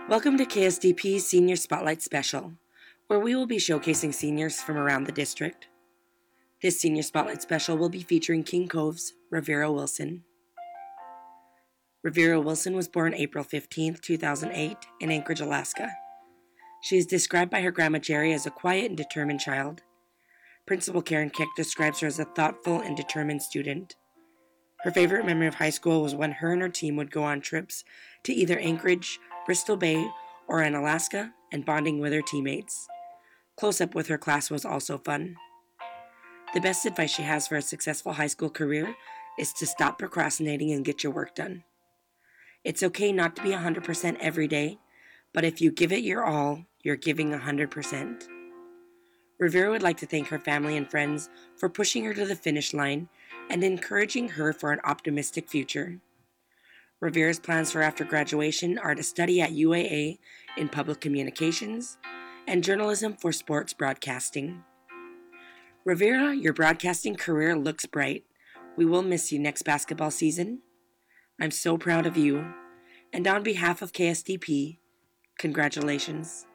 Welcome to KSDP's Senior Spotlight Special, where we will be showcasing seniors from around the district. This Senior Spotlight Special will be featuring King Cove's Rivera Wilson. Rivera Wilson was born April 15, 2008, in Anchorage, Alaska. She is described by her grandma Jerry as a quiet and determined child. Principal Karen Keck describes her as a thoughtful and determined student. Her favorite memory of high school was when her and her team would go on trips to either Anchorage, Bristol Bay, or in Alaska, and bonding with her teammates. Close-up with her class was also fun. The best advice she has for a successful high school career is to stop procrastinating and get your work done. It's okay not to be 100% every day, but if you give it your all, you're giving 100%. Rivera would like to thank her family and friends for pushing her to the finish line and encouraging her for an optimistic future. Rivera's plans for after graduation are to study at UAA in public communications and journalism for sports broadcasting. Rivera, your broadcasting career looks bright. We will miss you next basketball season. I'm so proud of you. And on behalf of KSDP, congratulations.